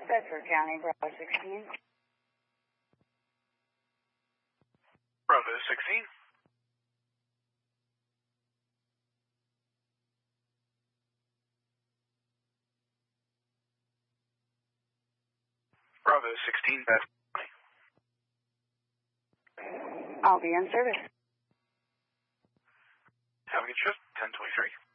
Bedford County, Bravo 16. Bravo 16. Bravo 16, Bedford County. I'll be in service. Have a good shift, 1023.